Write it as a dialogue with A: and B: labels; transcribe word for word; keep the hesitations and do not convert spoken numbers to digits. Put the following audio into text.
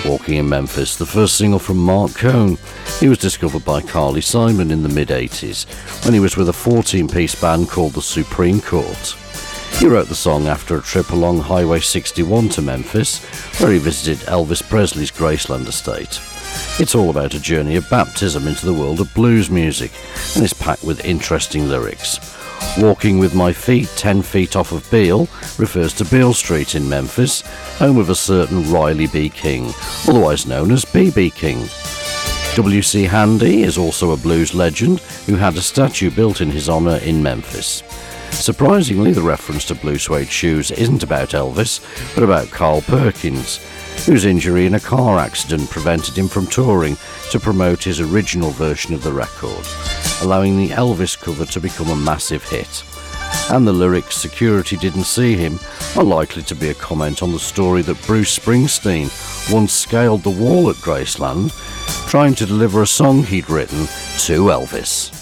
A: Walking in Memphis, the first single from Mark Cohn. He was discovered by Carly Simon in the mid-eighties when he was with a fourteen-piece band called the Supreme Court. He wrote the song after a trip along Highway sixty-one to Memphis, where he visited Elvis Presley's Graceland estate. It's all about a journey of baptism into the world of blues music, and is packed with interesting lyrics. Walking with my feet ten feet off of Beale refers to Beale Street in Memphis, home of a certain Riley B. King, otherwise known as B B. King. W C Handy is also a blues legend who had a statue built in his honour in Memphis. Surprisingly, the reference to blue suede shoes isn't about Elvis, but about Carl Perkins, whose injury in a car accident prevented him from touring to promote his original version of the record, allowing the Elvis cover to become a massive hit. And the lyrics "Security didn't see him" are likely to be a comment on the story that Bruce Springsteen once scaled the wall at Graceland, trying to deliver a song he'd written to Elvis.